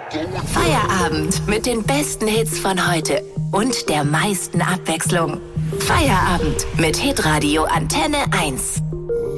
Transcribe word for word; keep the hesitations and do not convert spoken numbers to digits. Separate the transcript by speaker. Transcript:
Speaker 1: Feierabend mit den besten Hits von heute und der meisten Abwechslung. Feierabend mit Hitradio Antenne eins.